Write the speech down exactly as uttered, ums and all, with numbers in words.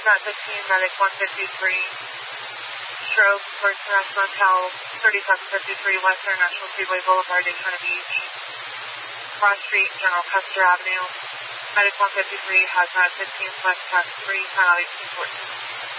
Hazmat fifteen, Medic one fifty-three. Stroke, First International Hotel, thirty-seven fifty-three West International Speedway Boulevard, Daytona Beach. Cross Street, General Custer Avenue. Medic one fifty-three, Hazmat fifteen, Flex Tax three, Final eighteen fourteen.